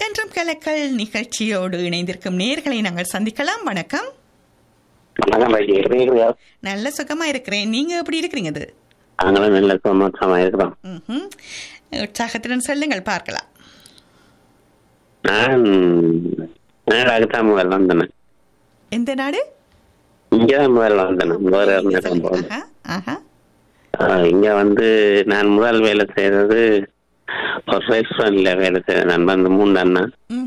என்றும் கலக்கல் நிகழ்ச்சியோடு இணைந்திருக்கும் நேர்களை நாங்கள் சந்திக்கலாம். வணக்கம். வணக்கம் பாஜி, எப்படி இருக்கிறீங்க? நல்ல சுகமா இருக்கிறேன். நீங்க எப்படி இருக்கிறீங்க? நாங்களும் நல்ல சுகமா இருக்கிறோம். உற்சாகத்துடன் சொல்லுங்கள் பார்க்கலாம். நான் நாடாகத்தான் முதல்ல வந்தேன். எந்த நாடு? இங்கதான் முதல்ல வந்தேன். வேற நேரம் போனேன். இங்க வந்து நான் முதல் வேலை செய்யறது ஒரு ரெஸ்டாரண்ட்ல வேலை செய்யறேன். நான் வந்து 3 அண்ணா.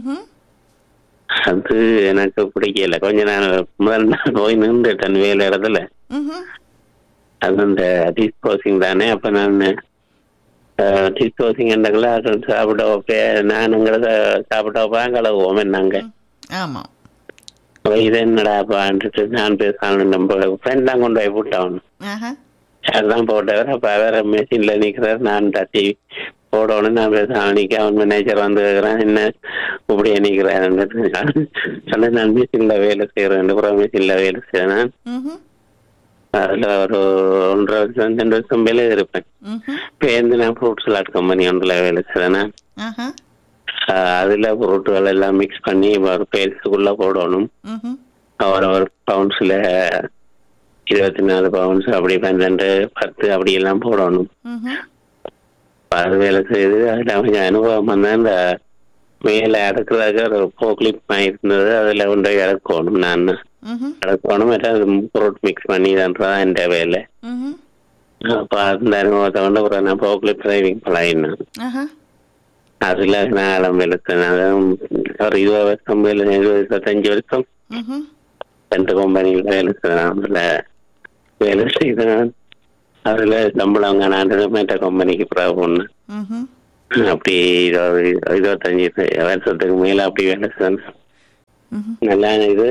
அது எனக்கு பிடிக்கல. கொஞ்ச நாள் முதல் நாள் போய் நின்றுட்டேன் வேலை இடத்துல. அது அந்த டிஸ்போசிங் தானே. அப்ப நான் டிஸ்போசிங் என்றங்கள சாப்பிட நான் எங்களத சாப்பிட வைப்பாங்க நாங்க. ஆமா, இது என்னடாப்பான்ட்டு நான் பேசணும். நம்ம ஃப்ரெண்ட் தான் கொண்டு போய் போட்டாகணும். அதுதான் போட்டவர். அப்ப வேற மெஷின்ல நிக்கிறார். நான் தட்டி போடணும். நான் பேச நிக்க அவன் மேனேஜர் வந்து கேட்கிறான், என்ன இப்படியே நிக்கிறேன். சொன்ன நான் மிஷின்ல வேலை செய்யறேன். புறம் மிஷின்ல வேலை செய்யறேன். அதுல ஒரு 1.5 வருஷம் 2 வருஷம் வேலை இருப்பேன். பேருந்து நான் ஃப்ரூட் சலாட் கம்பெனி ஒன்றுல வேலை செய்யறேன். அதுல பொருட்கள் எல்லாம் மிக்ஸ் பண்ணி ஒரு பேல்ஸுக்குள்ள போடணும். ஒரு பவுன்ஸ்ல 24 பவுன்ஸ் அப்படி 12 10 அப்படி எல்லாம் போடணும். அது வேலை செய்யுது. அதுல கொஞ்சம் அனுபவம் வந்து இந்த மேல அடக்குறதுக்கு ஒரு போக்லிப் இருந்தது. அதுல கொண்டு இறக்கணும். நான் இறக்கணும். பொருட் மிக்ஸ் பண்ணி தான் என் வேலை. அப்ப அந்த அனுபவத்தை வந்து ஒரு நான் போக்லிப் டிரைவிங் பழகினேன். அதுல நான் வேலை செய்யணும். ஒரு 20 வருஷம் 25 வருஷம் 2 கம்பெனியில வேலை செய்யணும். அதுல வேலை செய்தேன். அதுல சம்பளம் மற்ற கம்பெனிக்கு ஒண்ணு அப்படி 25 வருஷத்துக்கு மேல அப்படி வேலை செய்யணும். நல்லா இது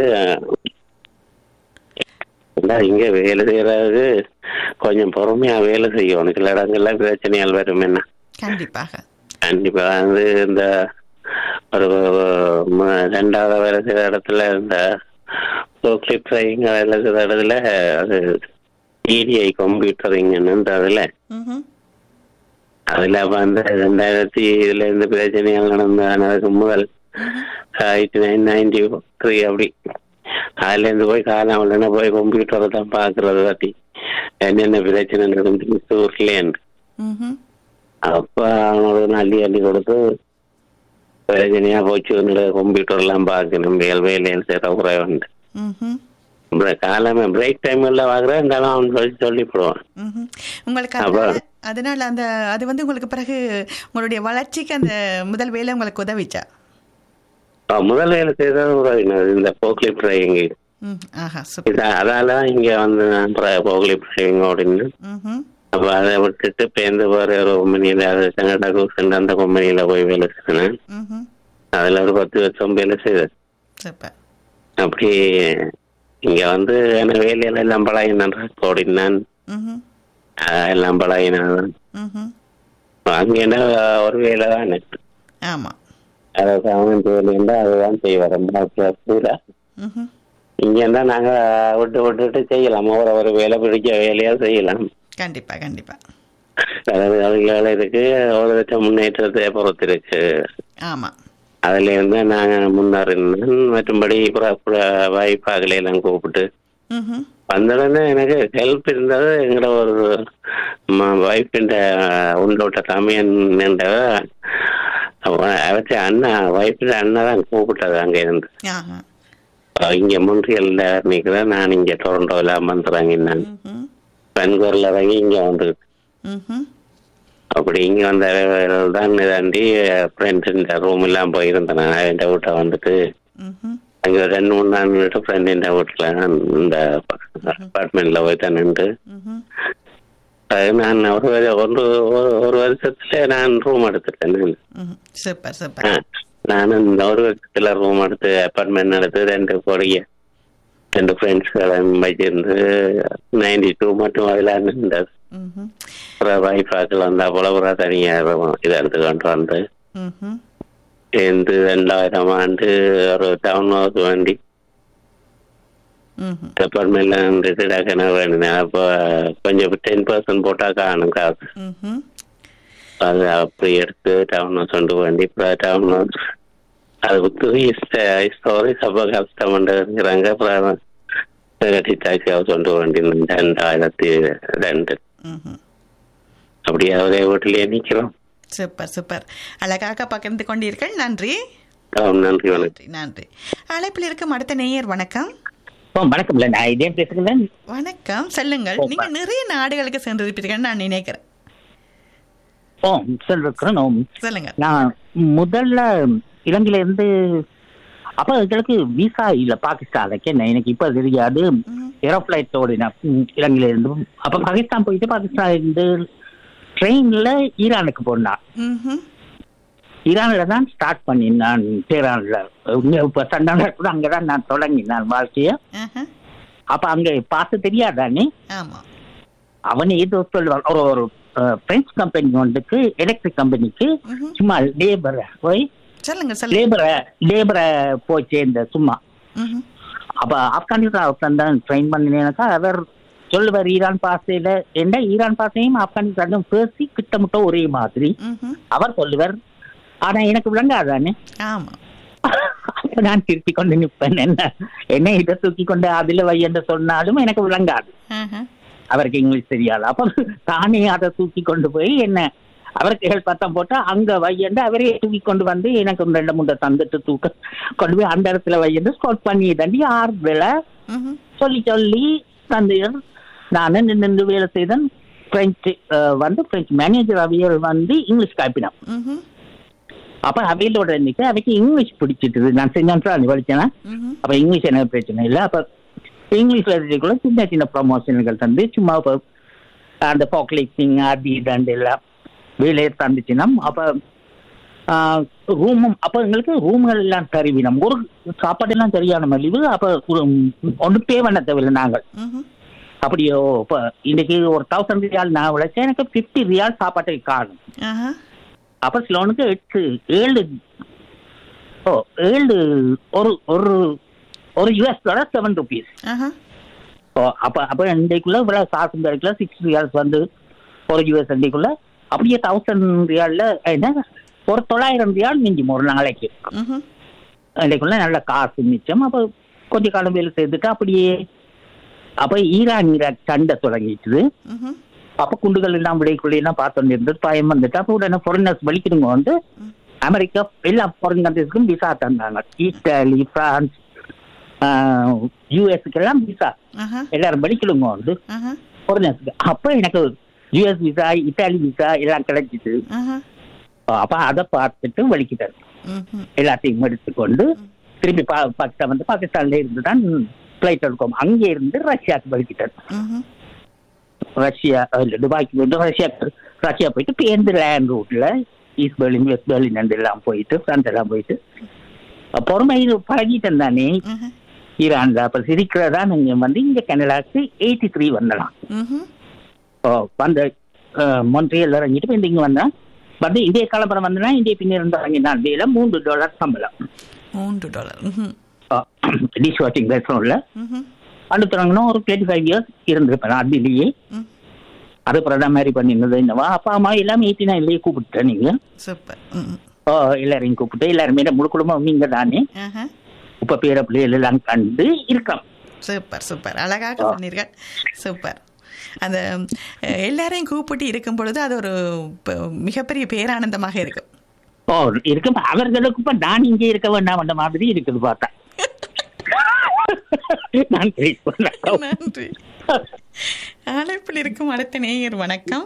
இங்க வேலை செய்யறது கொஞ்சம் பொறுமையா வேலை செய்யணும். சில இடங்கள்ல பிரச்சனையால் வரும். என்ன கண்டிப்பா வந்து இந்த ஒரு 2வது வேலை செய்யற இடத்துல இந்த வேலை செய்யற இடத்துல அது EDI கம்ப்யூட்டரிங் அதுல வந்து 2000 இருந்து பிரச்சனைகள் நடந்ததுக்கு முதல் 1993 அப்படி அதுல இருந்து போய் காலம் போய் கம்ப்யூட்டரை தான் பாக்குறது பத்தி என்னென்ன பிரச்சனை நடந்து. அப்ப அவனோட அள்ளி கொடுத்து பிரச்சனையா போச்சு. கம்ப்யூட்டர் எல்லாம் பாக்கணும். வேலையில் செய்யற குறைவுண்டு. காலமே பிரேக் டைம் எல்லாம் வாங்குறேன். அவன் சொல்லி போடுவான் உங்களுக்கு. அதனால அந்த அது வந்து உங்களுக்கு பிறகு உங்களுடைய வளர்ச்சிக்கு அந்த முதல் வேலை உங்களுக்கு உதவிச்சா? முதல் வேலை செய்தது உதவினது இந்த போக்லிப் டிரைவிங். அதால இங்க வந்து நான் போக்லிப் டிரைவிங் ஓடினு. அப்ப அதை விட்டுட்டு பேருந்து போற ஒரு கம்பெனியில அந்த கம்பெனியில போய் வேலை செய்யணும். அதுல ஒரு 10 வருஷம் வேலை செய்தேன். அப்படி இங்க வந்து என்ன வேலையில எல்லாம் பழகினான். ஓடினான் எல்லாம் பழகினான். அங்க என்ன ஒரு வேலை தான். ஆமா, அதுதான் செய்வார். இங்க இருந்தா நாங்க விட்டுட்டு செய்யலாம். ஒரு வேலை பிடிச்ச வேலையா செய்யலாம். கண்டிப்பா கண்டிப்பா. வேலை இருக்கு. ஒரு முன்னேற்றத்தை பொறுத்து இருக்கு. ஆமா, அதுல இருந்து நாங்க முன்னேறினோம். மற்றும்படி வாய்ப்பாகலை எல்லாம் கூப்பிட்டு வந்தோடனே எனக்கு ஹெல்ப் இருந்தது. எங்களோட ஒரு வைஃபின் உண்டோட்ட தமிழ் அவற்றை அண்ணா வைஃபின் அண்ணா தான் கூப்பிட்டது அங்க இருந்து. இங்க முன்றியல்ல நிக்கிறேன். நான் இங்க டொரண்டோல வந்துடுறாங்க. நான் பெண்கூர்ல இறங்கி இங்க வந்துக்கிட்டு அப்படி இங்க வந்த தான் தாண்டி ஃப்ரெண்ட்ஸ் ரூம் எல்லாம் போயிருந்தேன். என் வீட்டை வந்துட்டு அங்க 2-3 நாள் ஃப்ரெண்ட் என் வீட்டுல இந்த அப்பார்ட்மெண்ட்ல போய் தான் நின்று நான் ஒரு வருஷத்துல நான் ரூம் எடுத்துட்டேன். நான் இந்த ஒரு வருஷத்துல ரூம் எடுத்து அப்பார்ட்மெண்ட் எடுத்து 2 ஃப்ரெண்ட்ஸ்களை வச்சிருந்து 92 மட்டும் அதுல நின்றது. வைஃபாக்கள் வந்தா போல தனியா இதை எடுத்துக்கொண்டு வந்து 2000 ஆண்டு ஒரு டவுன் ஹவுஸ் வேண்டி அப்பார்ட்மெண்ட்ல வேண்டினேன். அப்போ கொஞ்சம் 10% போட்டா காணும் காசு. அது அப்படி எடுத்து டவுன் ஹவுஸ் கொண்டு வேண்டி இப்போ டவுன் ஹவுஸ் அது புத்தகி ஸ்டோரி சப கஷ்டம் இருக்கிறாங்க. கொண்டு வேண்டி 2002 அப்படியே அவரே வீட்டிலேயே நிற்கிறோம். சூப்பர் சூப்பர், அழகாக பகிர்ந்து கொண்டீர்கள். நன்றி. நன்றி, வணக்கம். நன்றி. அழைப்பில் இருக்கும் அடுத்த நேயர். வணக்கம். வணக்கம். நான் இதே பேசுகிறேன். வணக்கம், சொல்லுங்கள். நீங்க நிறைய நாடுகளுக்கு சென்றிருப்பீர்கள் நான் நினைக்கிறேன். சொல்லுங்க. நான் முதல்ல இலங்கையில இருந்து அப்ப எங்களுக்கு விசா இல்ல பாகிஸ்தானுக்கு. எனக்கு இப்ப தெரியாது. ஏரோப்ளைட் ஓடினேன் இலங்கையில இருந்து. அப்ப பாகிஸ்தான் போயிட்டு பாகிஸ்தான் இருந்து ட்ரெயின்ல ஈரானுக்கு போனான். ஈரான்ல தான் ஸ்டார்ட் பண்ணினான். டெஹரான்ல இப்ப சண்டான கூட அங்கதான் நான் தொடங்கினான் வாழ்க்கைய. அப்ப அங்க பார்த்து தெரியாதானே. அவன் ஏதோ சொல்லுவான், ஒரு பிரெஞ்சு கம்பெனி ஒன்றுக்கு, எலக்ட்ரிக் கம்பெனிக்கு சும்மா லேபரை போய் சேர்ந்த சும்மா. அப்ப ஆப்கானிஸ்தான் தான் ட்ரெயின் பண்ணினாக்கா அவர் சொல்லுவார் ஈரான் பாசையில என்ன, ஈரான் பாசையும் ஆப்கானிஸ்தானும் பேசி கிட்டமுட்ட ஒரே மாதிரி அவர் சொல்லுவார். ஆனா எனக்கு விளங்காதானே. அப்ப நான் திருப்பி கொண்டு நிற்பேன். என்ன இதை தூக்கி கொண்டு அதுல வை என்று சொன்னாலும் எனக்கு விளங்காது. அவருக்கு இங்கிலீஷ் தெரியாது. அப்ப தானே அதை தூக்கி கொண்டு போய் என்ன அவருக்கு பத்தம் போட்டா அங்க வையண்டு அவரே தூக்கி கொண்டு வந்து எனக்கு 2-3 தந்துட்டு தூக்க கொண்டு போய் அந்த இடத்துல வையண்டு ஸ்கோட் பண்ணி தண்டி ஆறுதல சொல்லி சொல்லி தந்து நானு நின்று வேலை செய்தேன். பிரெஞ்சு பிரெஞ்சு மேனேஜர் அவியல் இங்கிலீஷ் காப்பினான். அப்ப அவையிலோட இருந்துச்சு. அவைக்கு இங்கிலீஷ் பிடிச்சிட்டு நான் செஞ்சான் படிச்சேன்னா. அப்ப இங்கிலீஷ் எனக்கு பிரச்சனை இல்லை. அப்ப இங்கிலீஷ்ல இருக்கக்குள்ள சின்ன சின்ன ப்ரமோஷன்கள் தந்து சும்மா அந்த பாக்லிக்டிங் அது இது எல்லாம் வேலையை தந்துச்சுன்னா. அப்ப ரூமும் அப்ப எங்களுக்கு ரூம்கள் எல்லாம் தருவினோம். ஒரு சாப்பாடு எல்லாம் சரியான மலிவு. அப்ப ஒன்று பே பண்ண தேவையில்லை நாங்கள். அப்படியோ இப்ப இன்னைக்கு ஒரு 1000 ரியால் நான் உழைச்சேன். எனக்கு 50 ரியால் சாப்பாட்டுக்கு காணும். அப்ப சிலோனுக்கு 7 ஒரு US $7. அப்ப இன்றைக்குள்ள இவ்வளவு காசு கிடைக்கல. 6 ரியால்ஸ் ஒரு US இன்றைக்குள்ள அப்படியே 1000 ரியால்ல என்ன ஒரு 900 ரியால் மிஞ்சும் ஒரு நாளைக்கு. இன்றைக்குள்ள நல்ல காசு மிச்சம். அப்ப கொஞ்ச காலம் வேலை செய்துட்டு அப்படியே அப்ப ஈரான் சண்டை தொடங்கிட்டு. அப்ப குண்டுகள் எல்லாம் விடைக்குள்ள எல்லாம் பார்த்து இருந்தது. பயம் வந்துட்டு அப்ப உடனே ஃபாரினர்ஸ் வலிக்கிறவங்க அமெரிக்கா எல்லா ஃபாரின் கண்ட்ரிஸ்க்கும் விசா தந்தாங்க. இத்தாலி, பிரான்ஸ், யூஎஸ்க்கு எல்லாம் விசா எல்லாரும் வலிக்கிறவங்க ஃபாரினர்ஸ்க்கு. அப்ப எனக்கு யூஎஸ் விசா, இத்தாலி விசா எல்லாம் கிடைச்சிட்டு. அப்ப அதை பார்த்துட்டு வலிக்கிட்டாரு. எல்லாத்தையும் எடுத்துக்கொண்டு திருப்பி பாகிஸ்தான்ல இருந்து தான் பிளைட் எடுக்கும். அங்கே இருந்து ரஷ்யாவுக்கு வலிக்கிட்டாரு. ரஷ்யா துபாய்க்கு போயிட்டு ரஷ்யா போயிட்டு பேருந்து லேண்ட் ரூட்ல ஈஸ்ட் பெர்லின், வெஸ்ட் பெர்லின் எல்லாம் போயிட்டு பிரான்ஸ் எல்லாம் போயிட்டு பொறுமை பழகிட்டேன் தானே ஈரான்ல. அப்ப சிரிக்கிறதா நீங்க இங்க கனடாக்கு 83 வந்தலாம். மொன்ட்ரியல் இறங்கிட்டு போய் இங்க வந்தேன். இதே கிளம்புறம் வந்தேன்னா இந்திய பின்னிருந்து இறங்கினான். வேலை $3 சம்பளம். $3 டிஷ் வாஷிங் பேசுறோம்ல. அடுத்தவங்கன்னா ஒரு 25 இயர்ஸ் இருந்திருப்பேன் அதுலயே. அதுக்கப்புறம் தான் மேரி பண்ணிருந்தது. என்னவா அப்பா அம்மா எல்லாமே 89 கூப்பிட்டேன். நீங்க எல்லாரையும் கூப்பிட்டு எல்லாருமே முழு குடும்பம் நீங்க தானே. இப்ப பேர பிள்ளைகள் எல்லாம் கண்டு இருக்கோம். சூப்பர் சூப்பர், அழகாக சொன்னீர்கள். சூப்பர். அந்த எல்லாரையும் கூப்பிட்டு இருக்கும் பொழுது அது ஒரு மிகப்பெரிய பேரானந்தமாக இருக்கும். இருக்கும். அவர்களுக்கு இப்ப நான் இங்கே இருக்க வேண்டாம் அந்த மாதிரி இருக்குது பார்த்தா. நன்றி. அழைப்பில் இருக்கும் அடுத்த நேயர். வணக்கம்.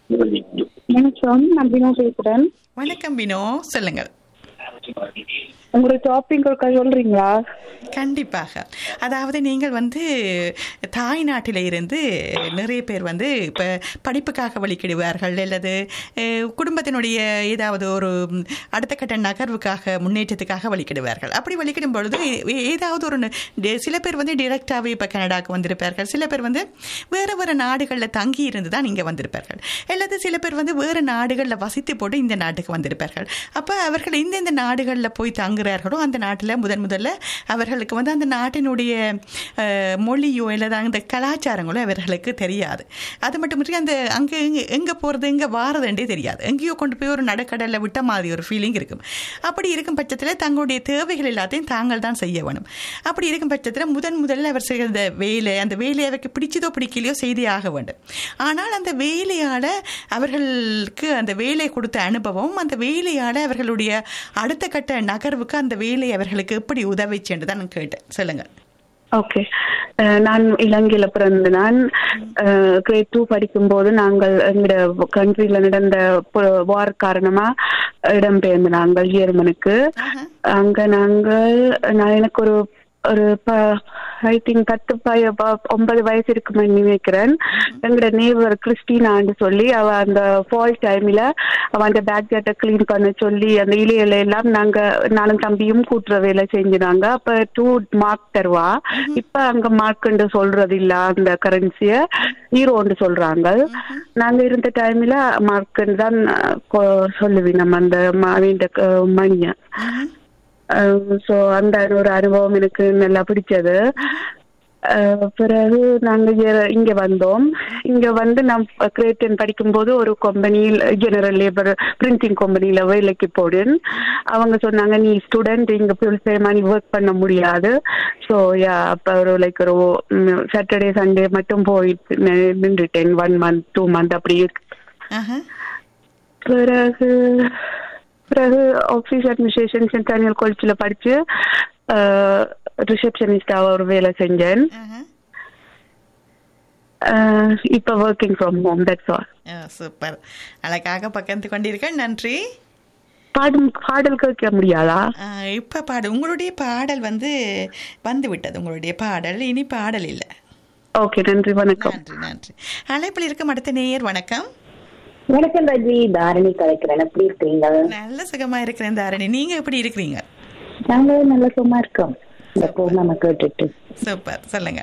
வணக்கம் பினோ, சொல்லுங்கள். உங்களோட ஷாப்பிங் சொல்றீங்களா? கண்டிப்பாக. அதாவது நீங்கள் தாய் நாட்டில இருந்து நிறைய பேர் இப்போ படிப்புக்காக வழிக்கிடுவார்கள், அல்லது குடும்பத்தினுடைய ஏதாவது ஒரு அடுத்த கட்ட நகர்வுக்காக முன்னேற்றத்துக்காக வழிக்கிடுவார்கள். அப்படி வழிக்கிடும் பொழுது ஏதாவது ஒரு சில பேர் டிரெக்டாகவே இப்போ கனடாவுக்கு வந்திருப்பார்கள். சில பேர் வேறு வேறு நாடுகளில் தங்கி இருந்து தான் இங்கே வந்திருப்பார்கள். அல்லது சில பேர் வேறு நாடுகளில் வசித்து போட்டு இந்த நாட்டுக்கு வந்திருப்பார்கள். அப்போ அவர்கள் இந்தந்த நாடுகளில் போய் தங்க தங்குகிறார்களோ அந்த நாட்டில் முதல்ல அவர்களுக்கு வந்து அந்த நாட்டினுடைய மொழியோ இல்லை அந்த கலாச்சாரங்களோ அவர்களுக்கு தெரியாது. அது மட்டுமின்றி அந்த அங்கே எங்கே போகிறது எங்கே வாரதுன்றே தெரியாது. எங்கேயோ கொண்டு போய் ஒரு நடுக்கடலில் விட்ட மாதிரி ஒரு ஃபீலிங் இருக்கும். அப்படி இருக்கும் பட்சத்தில் தங்களுடைய தேவைகள் எல்லாத்தையும் தாங்கள் தான் செய்ய வேணும். அப்படி இருக்கும் பட்சத்தில் முதல்ல அவர் செய்கிற வேலை, அந்த வேலையை அவருக்கு பிடிச்சதோ பிடிக்கலையோ செய்தே ஆக வேண்டும். ஆனால் அந்த வேலையால் அவர்களுக்கு அந்த வேலை கொடுத்த அனுபவம், அந்த வேலையால் அவர்களுடைய அடுத்த கட்ட நகர்வுக்கு அந்த வேலை அவர்களுக்கு எப்படி உதவிச்சு என்று தான் நான் கேட்டேன். சொல்லுங்கள். ஓகே, நான் இலங்கையில பிறந்து நான் கிரேட் 2 படிக்கும் போது நாங்கள் எங்களோட கண்ட்ரில நடந்த வார் காரணமா இடம்பெயர்ந்து நாங்கள் ஜெர்மனுக்கு. அங்க நான் எனக்கு ஒரு ஐ திங்க் 9 வயசு இருக்குமே நினைக்கிறேன். எங்களோட நேவர் கிறிஸ்டினான்னு சொல்லி அவ அந்த ஃபால் டைம்ல அவ அந்த பேக் ஜாட்டை கிளீன் பண்ண சொல்லி அந்த இலையில எல்லாம் நானும் தம்பியும் கூட்டுற வேலை செஞ்சுனாங்க. அப்ப 2 மார்க் தருவா. இப்ப அங்க மார்க்ன்னு சொல்றது இல்ல, அந்த கரன்சிய ஹீரோன்னு சொல்றாங்க. நாங்க இருந்த டைம்ல மார்க்ன்னு தான் சொல்லுவேன் நம்ம அந்த மணிய. ஸோ அந்த ஒரு அனுபவம் எனக்கு நல்லா பிடிச்சது. பிறகு நாங்க இங்க வந்தோம். இங்க வந்து நான் கிரேட் 10 படிக்கும்போது ஒரு கம்பெனியில் ஜெனரல் லேபர் பிரிண்டிங் கம்பெனியில வேலைக்கு போனேன். அவங்க சொன்னாங்க நீ ஸ்டூடெண்ட், இங்க ஃபுல் டைமா நீ ஒர்க் பண்ண முடியாது. ஸோ அப்ப ஒரு ஒரு சாட்டர்டே சண்டே மட்டும் போயிட்டு நின்றுட்டேன். 1 month 2 month அப்படியே. பிறகு ஆஃபீஸ் அட்மினிஸ்ட்ரேஷன் சென்ட்ரல் காலேஜ்ல படிச்சு ரிசப்ஷனிஸ்டாக ஒரு வேலை செஞ்சேன். இப்ப working from home. That's all. Super, அழகாக பகிர்ந்து கொண்டிருக்கேன். நன்றி. பாடல் கேட்க முடியாதா? இப்ப உங்களுடைய பாடல் வந்து விட்டது. உங்களுடைய பாடல் இனி பாடல் இல்ல. ஓகே, நன்றி, வணக்கம். நன்றி. அழைப்பில் இருக்கும் அடுத்த நேயர். வணக்கம். வணக்கம் ராஜி, தாரணி கலைக்கிறேன். எப்படி இருக்கீங்க? நல்ல சுகமா இருக்கிறேன் தாரணி, நீங்க எப்படி இருக்கிறீங்க? நாங்க நல்ல சுகமா இருக்கோம் இந்த ப்ரோக்ராம கேட்டுட்டு. சூப்பர், சொல்லுங்க.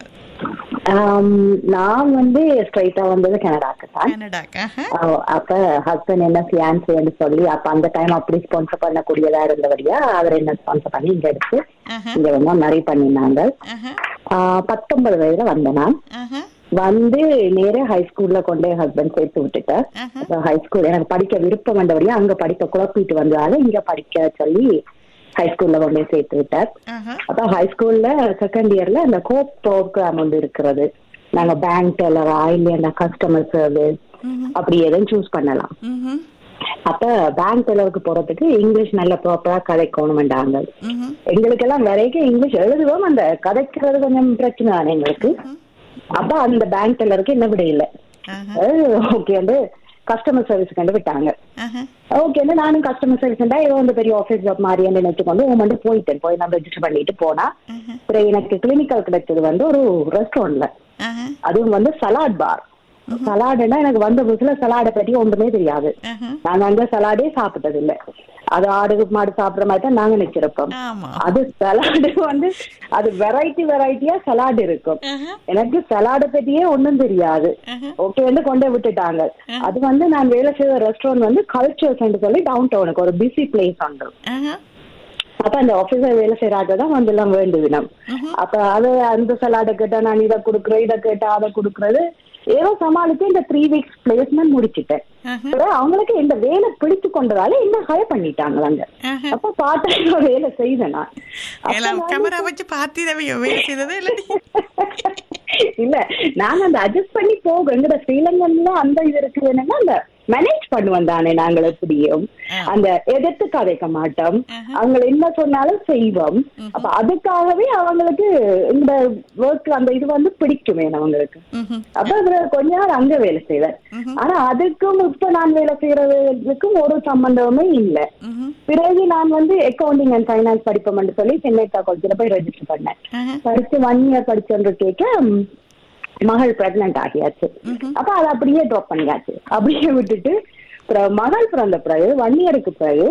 நான் வந்து ஸ்ட்ரைட்டா வந்தது கனடாக்கு தான். அப்ப ஹஸ்பண்ட் என்ன ஃபியான்சின்னு சொல்லி அப்ப அந்த டைம் அப்படி ஸ்பான்சர் பண்ணக்கூடியதா இருந்தவரையா அவர் என்ன ஸ்பான்சர் பண்ணி இங்க எடுத்து இங்க வந்து நிறைய பண்ணினாங்க. 19 வயதுல வந்தேன் நான். வந்து நேரே ஹை ஸ்கூல்ல கொண்டே ஹஸ்பண்ட் சேர்த்து விட்டுட்டேன். ஹை ஸ்கூல் எனக்கு படிக்க விருப்பம் வந்தவரையா அங்க படிக்க குழப்பிட்டு வந்தாலும் இங்க படிக்க சொல்லி ஹை ஸ்கூல்ல கொண்டே சேர்த்து விட்டார். அப்ப ஹை ஸ்கூல்ல செகண்ட் இயர்ல அந்த கோப் ப்ரோக்ராம் வந்து இருக்கிறது. நாங்க பேங்க் டெல்லரா இல்லையா கஸ்டமர் சர்வீஸ் அப்படி எதுவும் சூஸ் பண்ணலாம். அப்ப பேங்க் டெல்லருக்கு போறதுக்கு இங்கிலீஷ் நல்ல ப்ராப்பரா கதைக்கணும்டாங்க. எங்களுக்கெல்லாம் வரைக்கும் இங்கிலீஷ் எழுதுவோம், அந்த கதைக்கிறது கொஞ்சம் பிரச்சனை தானே எங்களுக்கு. அப்ப அந்த பேங்க் டெல்லருக்கு என்ன விட இல்லை. ஓகே, வந்து கஸ்டமர் சர்வீஸ் கண்டு விட்டாங்க. ஓகே, நானும் கஸ்டமர் சர்வீஸ் ஏதோ வந்து பெரிய ஆஃபீஸ் ஜாப் மாதிரி நினைச்சுக்கொண்டு வந்து போய் நான் ரெஜிஸ்டர் பண்ணிட்டு போனா எனக்கு கிளினிக்கல் கிடைச்சது வந்து ஒரு ரெஸ்டாரண்ட்ல. அதுவும் வந்து சலாட் பார். சலாடுன்னா எனக்கு வந்த புதுசுல சலாடை பற்றி ஒன்றுமே தெரியாது. நாங்க அங்க சலாடே சாப்பிட்டது இல்லை. அது ஆடு மாடு சாப்பிடுற மாதிரி தான் நாங்க நினைச்சிருப்போம். அது சலாடு வந்து அது வெரைட்டியா சலாடு இருக்கும். எனக்கு சலாடை பற்றியே ஒன்றும் தெரியாது. ஓகே, வந்து கொண்டே விட்டுட்டாங்க. அது வந்து நான் வேலை செய்த ரெஸ்டாரண்ட் வந்து கல்ச்சர்ஸ் சொல்லி டவுன் டவுனுக்கு ஒரு பிஸி பிளேஸ் அங்க. அப்ப அந்த ஆபீஸர் வேலை செய்யறாங்கதான் வந்து எல்லாம் வேண்டுவினம். அப்ப அது அந்த சலாடை கேட்டா நான் இதை கொடுக்குறேன், இதை கேட்டா அதை கொடுக்கறது ஏதோ சமாளித்து இந்த 3 weeks பிளேஸ்மெண்ட் முடிச்சுட்டேன். அவங்களுக்கு இந்த வேலை பிடிச்சு கொண்டதால என்ன ஹயர் பண்ணிட்டாங்க அங்க. அப்ப பார்த்த வேலை செய்தேன் நான். இல்ல, நாங்க அந்த அட்ஜஸ்ட் பண்ணி போகும். எங்கட ஸ்ரீலங்கன்ல அந்த இது இருக்குது என்னன்னா அந்த மேனேஜ் பண்ணுவோம் தானே நாங்கள். எப்படியும் அந்த எதிர்த்து கதைக்க மாட்டோம், அவங்க என்ன சொன்னாலும் செய்வோம். அப்ப அதுக்காகவே அவங்களுக்கு இந்த ஒர்க் அந்த இது வந்து பிடிக்கும் அவங்களுக்கு. அப்ப கொஞ்ச நாள் அங்க வேலை செய்வேன். ஆனா அதுக்கும் இப்ப நான் வேலை செய்யறதுக்கும் ஒரு சம்பந்தமே இல்லை. பிறகு நான் வந்து அக்கௌண்டிங் அண்ட் ஃபைனான்ஸ் படிப்போம்னு சொல்லி சென்னை காலேஜ்ல போய் ரெஜிஸ்டர் பண்ணேன். படிச்சு 1 year படிச்சு கேட்க மகள் பிரெக்னன்ட் ஆகியாச்சு. அப்ப அதை அப்படியே ட்ராப் பண்ணியாச்சு. அப்படியே விட்டுட்டு மகள் பிறந்த பிறகு 1 yearக்கு பிறகு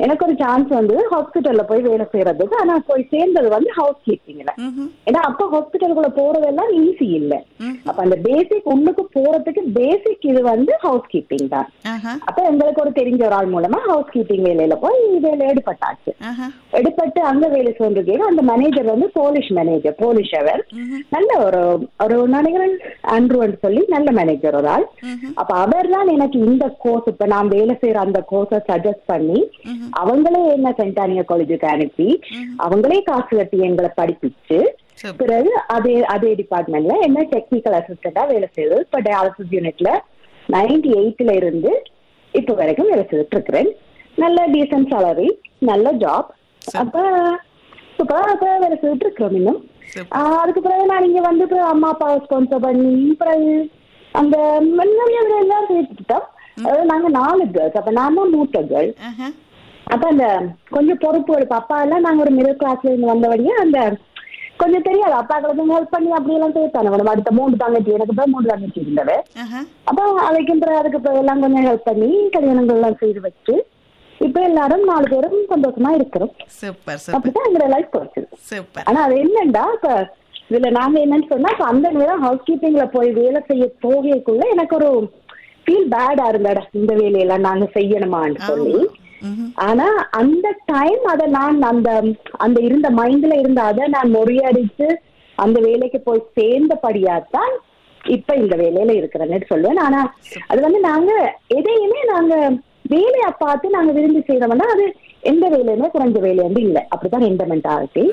எனக்கு ஒரு சான்ஸ் வந்து ஹாஸ்பிட்டல்ல போய் வேலை செய்யறதுக்கு. ஆனா போய் சேர்ந்தது வந்து ஹவுஸ் கீப்பிங்ல. ஏன்னா அப்ப ஹாஸ்பிட்டலுக்குள்ள போறதெல்லாம் ஈஸி இல்ல. அப்ப அந்த பேசிக் உள்ளுக்கு போறதுக்கு பேசிக் இது வந்து ஹவுஸ் கீப்பிங் தான். அப்ப எங்களுக்கு ஒரு தெரிஞ்ச ஒரு ஆள் மூலமா ஹவுஸ் கீப்பிங் வேலையில போய் வேலை எடுப்பட்டாச்சு. எடுப்பட்டு அங்க வேலை சொல்றதுக்கு அந்த மேனேஜர் வந்து போலிஷ் மேனேஜர், போலிஷ் அவர் நல்ல ஒரு நினைக்கிறேன் ஆண்ட்ரூன்னு சொல்லி நல்ல மேனேஜர் ஒரு ஆள். அப்ப அவர் தான் எனக்கு இந்த கோர்ஸ் இப்ப நான் வேலை செய்யற அந்த கோர்ஸை சஜஸ்ட் பண்ணி அவங்களே என்ன சென்டானியா காலேஜுக்கு அனுப்பி அவங்களே காசு கட்டி எங்களை படிப்பிச்சு பிறகு அதே டிபார்ட்மெண்ட்ல என்ன டெக்னிக்கல் அசிஸ்டண்டா வேலை செய்யுது. இப்ப டயாலிசிஸ் யூனிட்ல 98ல இருந்து இப்ப வரைக்கும் வேலை செய்துட்டு இருக்கிறேன். நல்ல டீசன்ட் சாலரி, நல்ல ஜாப். அப்ப சூப்பரா வேலை செய்துட்டு இருக்கிறோம். இன்னும் அதுக்கு பிறகு நான் இங்க வந்து அம்மா அப்பாவை ஸ்பான்சர் பண்ணி பிறகு அந்த எல்லாம் சேர்த்துட்டோம். அதாவது நாங்க 4 கேர்ள்ஸ். அப்ப நான் தான் மூத்த கேர்ள். அப்ப அந்த கொஞ்சம் பொறுப்பு எடுப்பு அப்பா எல்லாம் நாங்க ஒரு மிடில் கிளாஸ்ல இருந்து வந்தபடியே அந்த கொஞ்சம் தெரியாது அப்பாக்களுக்கு ஹெல்ப் பண்ணி அப்படி எல்லாம் சேர்த்தாங்க. அடுத்த 3 தங்கச்சி, எனக்கு தான் 3 தங்கச்சி இருந்தது. அப்ப அதைக்கும் பிறகு அதுக்கு பிறகு எல்லாம் கொஞ்சம் ஹெல்ப் பண்ணி கல்யாணங்கள் எல்லாம் செய்து வச்சு இப்ப எல்லாரும் 4 பேரும் சந்தோஷமா இருக்கிறோம். அப்படிதான் எங்க லைஃப் போச்சு. ஆனா அது என்னண்டா இப்ப இதுல நாங்க என்னன்னு சொன்னா அந்த நேரம் ஹவுஸ் கீப்பிங்ல போய் வேலை செய்ய போகக்குள்ள எனக்கு ஒரு ஃபீல் பேடா இருந்தாடா இந்த வேலையெல்லாம் நாங்க செய்யணுமான்னு சொல்லி. ஆனா அந்த டைம் அத நான் அந்த இருந்த மைண்ட்ல இருந்த அதை நான் முறியடிச்சு அந்த வேலைக்கு போய் சேர்ந்தபடியாத்தான் இப்ப இந்த வேலையில இருக்கிறேன்னு சொல்லுவேன். ஆனா அது வந்து நாங்க எதையுமே நாங்க வேலையை பார்த்து நாங்க விரும்பி செய்யறோம்னா அது எந்த வேலையுமே குறைஞ்ச வேலை வந்து இல்ல. அப்படிதான் எந்த மென்டாலிட்டி.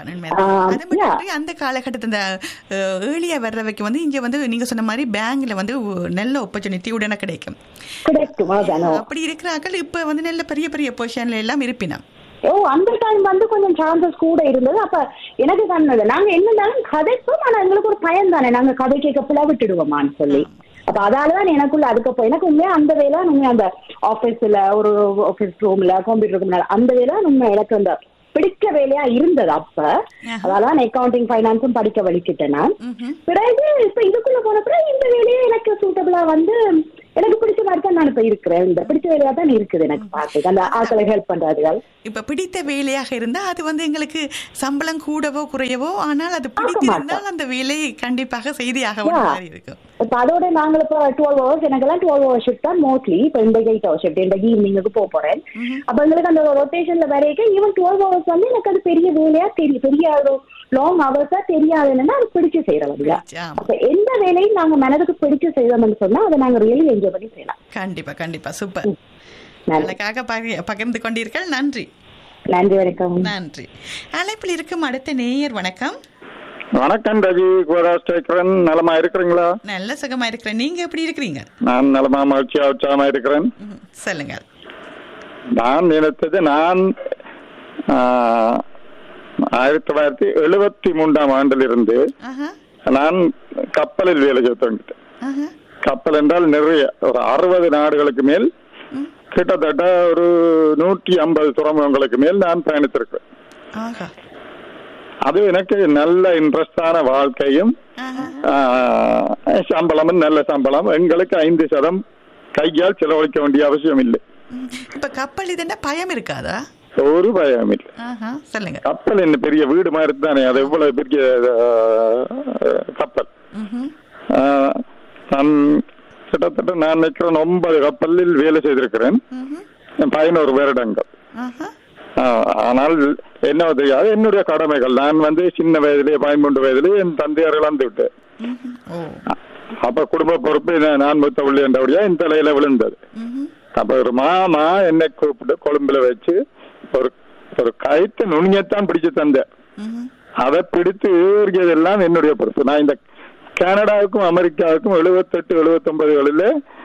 அந்த காலகட்டத்துல ஏர்லியா வர்றவைக்கு வந்து இங்க வந்து நீங்க சொன்ன மாதிரி பேங்க்ல வந்து நல்ல ஆப்பர்ச்சுனிட்டி உடனே கிடைக்கும். அப்படி இருக்கிறார்கள் இப்ப வந்து நல்ல பெரிய பெரிய பொசிஷன்ல எல்லாம் இருப்பினா. அந்த டைம் வந்து கொஞ்சம் சான்சஸ் கூட இருந்தது. அப்ப எனக்கு கண்ணது நாங்க என்னன்னாலும் கதைப்போம். ஆனா எங்களுக்கு ஒரு பயம் தானே, நாங்க கதை கேட்க புலா விட்டுடுவோமான்னு சொல்லி. அப்ப அதாலதான் எனக்குள்ள அதுக்கப்போ எனக்கு உண்மையா அந்த வேலை உண்மையா அந்த ஆபீஸ்ல ஒரு ஆபீஸ் ரூம்ல கம்ப்யூட்டர் ரூம்ல அந்த வேலை உண்மை எனக்கு அந்த பிடிக்க வேலையா இருந்தது. அப்ப அதான் அக்கௌண்டிங் பைனான்ஸும் படிக்க வலிக்கிட்டேன் நான். பிறகு இப்ப இதுக்குள்ள போன பிறகு இந்த வேலையே எனக்கு சூட்டபிளா வந்து எனக்கு பிடிச்ச மாதிரி தான் நான் இப்ப இருக்கிறேன். இந்த பிடிச்ச வேலையா தான் இருக்குது எனக்கு பார்த்து அந்த ஆட்களை ஹெல்ப் பண்றார்கள். இப்ப பிடித்த வேலையாக இருந்தா அது வந்து எங்களுக்கு சம்பளம் கூடவோ குறையவோ, ஆனால் அது பிடித்திருந்தால் அந்த வேலையை கண்டிப்பாக செய்தியாக இருக்கும். இப்ப அதோட நாங்கள் இப்ப 12 hours எனக்கெல்லாம் 12 hours ஷிஃப்ட் தான் மோஸ்ட்லி. இப்ப இந்த 8 hours ஷிஃப்ட் இந்த ஈவினிங்க்கு போறேன். அப்ப எங்களுக்கு அந்த ரொட்டேஷன்ல வரைக்கும் ஈவன் 12 hours வந்து எனக்கு அது பெரிய வேலையா தெரியும், பெரிய லாங் ஹவர்ஸா தெரியாதுன்னா அது பிடிச்சு செய்யறவங்க. அப்ப எந்த வேலையும் நாங்க மனதுக்கு பிடிச்சு செய்யறோம்னு சொன்னா அதை நாங்க ரியலி என்ஜாய் பண்ணி செய்யலாம். கண்டிப்பா கண்டிப்பா சூப்பர். நல்லக்காக பகிர்ந்து கொண்டீர்கள். நன்றி. நன்றி, வணக்கம். நன்றி. அழைப்பில் இருக்கும் அடுத்த நேயர். வணக்கம். வணக்கம் ரஜி, கோராஷ்டிரன். நலமா இருக்கிறீங்களா? நல்ல சுகமா இருக்கிறேன். நீங்க எப்படி இருக்கிறீங்க? நான் நலமா மகிழ்ச்சியா உற்சாகமா இருக்கிறேன். சொல்லுங்க. நான் நினைத்தது நான் 1973ஆம் ஆண்டிலிருந்து நான் கப்பலில் வேலை செய்ய தொடங்கிட்டேன். கப்பல் என்றால் நிறைய ஒரு 60 நாடுகளுக்கு மேல் கிட்டத்தட்ட ஒரு 150 துறைமுகங்களுக்கு மேல் நான் பயணித்திருக்கிறேன். அது எனக்கு நல்ல இன்ட்ரெஸ்டான வாழ்க்கையும் சம்பளமும் நல்ல சம்பளம். எங்களுக்கு 5% கையால் செலவழிக்க வேண்டிய அவசியம் இல்லை. இப்ப கப்பல் இது பயம் இருக்காதா? ஒரு பயம் இல்லை. சொல்லுங்க. கப்பல் என்ன பெரிய வீடு மாதிரி தானே, அது எவ்வளவு பெரிய கப்பல். நான் கிட்டத்தட்ட நான் நினைக்கிறேன் 9 கப்பலில் வேலை செய்திருக்கிறேன், 11 வருடங்கள். ஆனால் என்ன தெரியாது, என்னுடைய கடமைகள். நான் வந்து சின்ன வயதிலே 13 வயதிலே என் தந்தையார் இழந்து விட்டேன். அப்ப குடும்ப பொறுப்பு நான் மூத்த உள்ளே என்றபடியா என் தலையில விழுந்தது. அப்ப ஒரு மாமா என்னை கூப்பிட்டு கொழும்புல வச்சு ஒரு கயிற்று நுண்ணியத்தான் பிடிச்சு தந்தேன். அதை பிடித்து ஏறியதெல்லாம் என்னுடைய பொறுப்பு. நான் இந்த கனடாவுக்கும் அமெரிக்காவுக்கும் 78, 79களில்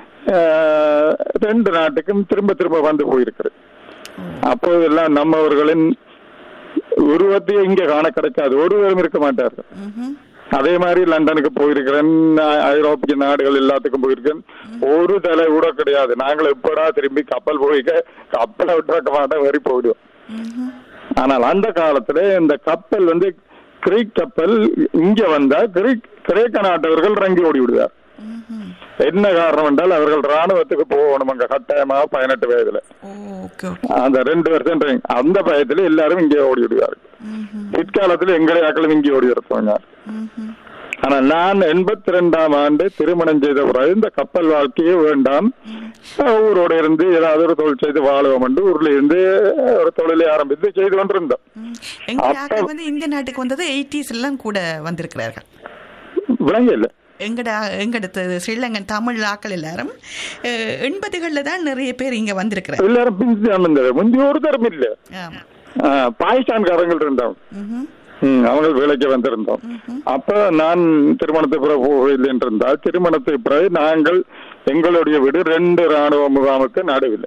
2 நாட்டுக்கும் திரும்ப வந்து போயிருக்கிறேன். அப்போதெல்லாம் நம்மவர்களின் உருவத்தையே இங்க காண கிடைக்காது, ஒருவரும் இருக்க மாட்டார்கள். அதே மாதிரி லண்டனுக்கு போயிருக்கிறேன், ஐரோப்பிய நாடுகள் எல்லாத்துக்கும் போயிருக்கேன். ஒரு தலை கூட கிடையாது. நாங்கள் எப்படா திரும்பி கப்பல் போய்க்க, கப்பலை விட்டு மாட்டோம், வரி போயிடுவோம். ஆனால் அந்த காலத்துல இந்த கப்பல் வந்து கிரீக் கப்பல் இங்க வந்தா கிரேக்க நாட்டவர்கள் இறங்கி ஓடி விடுவார். என்ன காரணம் என்றால் அவர்கள் ராணுவத்துக்கு போகணும் அங்க கட்டாயமாக 18 வயதுல. அந்த 2 வருஷம் ட்ரைனிங். அந்த பயத்துல எல்லாரும் இங்கே ஓடி விடுவார்கள். பிற்காலத்துல எங்களை ஆக்களும் இங்கே ஓடி இருப்பாங்க. ஆனா நான் 82ஆம் ஆண்டு திருமணம் செய்த பிறகு இந்த கப்பல் வாழ்க்கையே வேண்டாம், ஊரோட இருந்து ஏதாவது ஒரு தொழில் செய்து வாழுவோம் என்று ஊர்ல இருந்து ஒரு தொழிலை ஆரம்பித்து செய்து கொண்டிருந்தோம். இந்த நாட்டுக்கு வந்தது 80s எல்லாம் கூட வந்திருக்கிறார்கள். விளங்கல எங்கடத்து ஸ்ரீலங்கன் தமிழ் ஆக்கள் எல்லாரும் 80களில் தான் நிறைய பேர் இங்க வந்திருக்கிறாங்க. எல்லாரும் முந்தி ஒரு தரம் இல்ல, பாகிஸ்தான்காரங்கள் இருந்தாங்க, அவங்க வேலைக்கு வந்திருந்தோம். அப்ப நான் திருமணத்துக்கு பிறகு போகவில்லை என்றிருந்தால் திருமணத்துக்கு பிறகு நாங்கள் எங்களுடைய வீடு 2 ராணுவ முகாமுக்கு நடுவில்.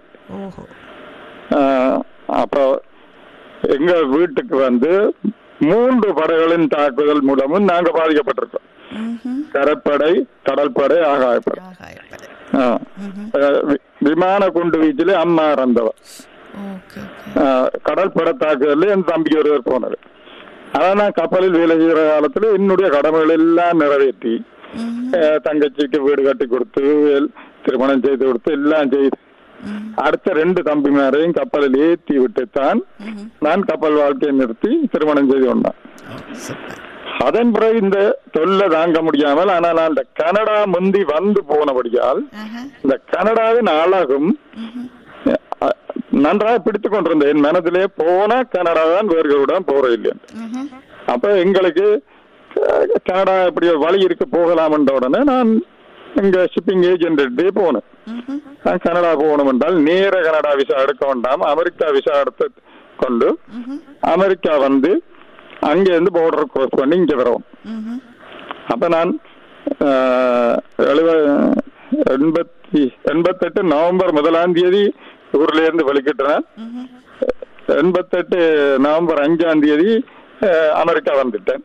அப்ப எங்க வீட்டுக்கு வந்து 3 படைகளின் தாக்குதல் மூலமும் நாங்க பாதிக்கப்பட்டிருக்கோம். கரைப்படை, கடற்படை, ஆகாயப்படை. விமான குண்டு வீச்சிலே அம்மா இறந்தவர். கடற்படை தாக்குதல் என் தம்பி ஒருவர் போனது. அதான் நான் கப்பலில் வேலை செய்கிற காலத்துல என்னுடைய கடமைகள் எல்லாம் நிறைவேற்றி தங்கச்சிக்கு வீடு கட்டி கொடுத்து திருமணம் செய்து கொடுத்து எல்லாம் செய்து அடுத்த 2 தம்பிமாரையும் கப்பலில் ஏற்றி விட்டுத்தான் நான் கப்பல் வாழ்க்கையை நிறுத்தி திருமணம் செய்து கொண்டேன். அதன் பிறகு இந்த தொல்லை தாங்க முடியாமல், ஆனால் அந்த கனடா முந்தி வந்து போனபடியால் இந்த கனடாவின் அழகும் நன்றாக பிடித்துக் கொண்டிருந்தேன். என் மனதிலே போன கனடா தான் வேறுகளுடன் போற இல்லை. அப்ப எங்களுக்கு கனடா இப்படி வழி இருக்கு போகலாம் என்ற உடனே நான் இங்க ஷிப்பிங் ஏஜென்ட் போனேன். நான் கனடா போகணும் என்றால் நேர கனடா விசா எடுக்க வேண்டாம், அமெரிக்கா விசா எடுத்து கொண்டு அமெரிக்கா வந்து அங்க இருந்து பார்டர் கிராஸ் பண்ணி இங்க வரும். அப்ப நான் 88 நவம்பர் 1ஆம் தேதி ஊர்ல இருந்து வெளிக்கிட்டேன். 88 நவம்பர் 5ஆம் தேதி அமெரிக்கா வந்துட்டேன்.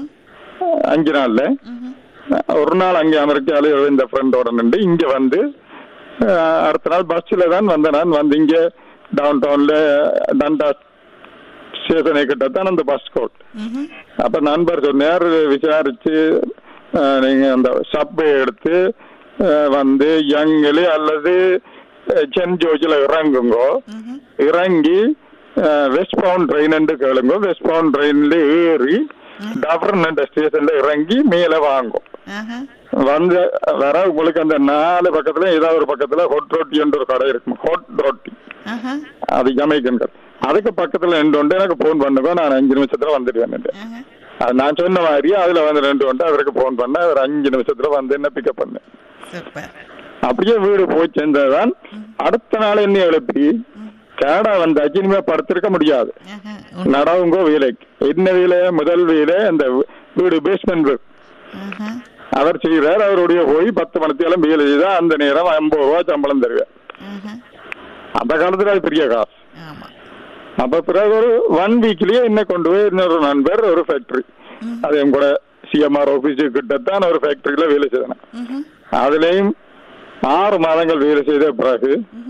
5 நாள்ல ஒரு நாள் அங்கே அமெரிக்கால இந்த ஃப்ரெண்டோட நின்று இங்க வந்து அடுத்த நாள் பஸ்ல தான் வந்தேன். நான் வந்து இங்க டவுன் டவுன்ல டண்டா ஸ்டேஷனை கிட்டத்தான் அந்த பஸ் கோட். அப்ப நண்பர் சொன்னார், விசாரிச்சு நீங்க அந்த சப்பை எடுத்து வந்து யங்கில அல்லது சென்ட் ஜோர்ஜில் இறங்குங்கோ, இறங்கி வெஸ்ட் பவுண்ட் ட்ரெயின் கேளுங்க, வெஸ்ட் பவுண்ட் ட்ரெயின்ல ஏறி டபர்ன் ஸ்டேஷன்ல இறங்கி மேல வாங்கும். வந்து வர உங்களுக்கு அந்த 4 பக்கத்துல ஏதாவது ஒரு பக்கத்துல ஹொட் ரொட்டி என்ற ஒரு கடை இருக்கும். ஹொட் ரொட்டி அது ஜமைக்கன் கடை. அதுக்கு பக்கத்துல 2 உண்டு. எனக்கு போன் பண்ணுங்க, நான் 5 நிமிஷத்துல வந்துடுவேன். அது நான் சொன்ன மாதிரி அதுல வந்து 2 உண்டு. அவருக்கு போன் பண்ண அவர் 5 நிமிஷத்துல வந்து என்ன பிக்கப் பண்ணேன். அப்படியே வீடு போய் சேர்ந்ததான் அடுத்த நாள் என்ன எழுப்பி கனடா வந்தாச்சு, இனிமே படுத்திருக்க முடியாது, நடவுங்கோ வேலைக்கு. என்ன வேலை? முதல் வேலை அந்த வீடு பேஸ்மெண்ட் வீடு அவர் செய்கிறார். அவருடைய போய் 10 மணித்தேலம் வேலை செய்தா அந்த நேரம் 50 ரூபா சம்பளம் தருவார். அந்த காலத்துல அது பெரிய காசு. அப்ப பிறகு ஒரு 1 வீக்லயே என்ன கொண்டு போய் இன்னொரு நண்பர் ஒரு ஃபேக்டரி, அது என் கூட சிஎம்ஆர் ஆபீஸு கிட்டத்தான் ஒரு ஃபேக்டரியில வேலை செய்தேன். அதுலயும் 6 மாதங்கள் வேலை செய்த பிறகு